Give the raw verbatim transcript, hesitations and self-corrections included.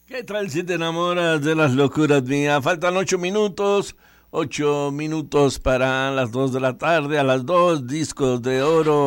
¿Qué tal si te enamoras de las locuras mías? Faltan ocho minutos, ocho minutos para las dos de la tarde, a las dos, discos de oro.